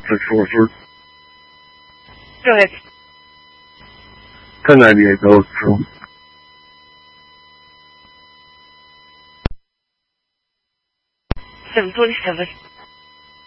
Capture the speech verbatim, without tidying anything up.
sexual assault. Go ahead. ten ninety-eight, that was true. seven twenty-seven.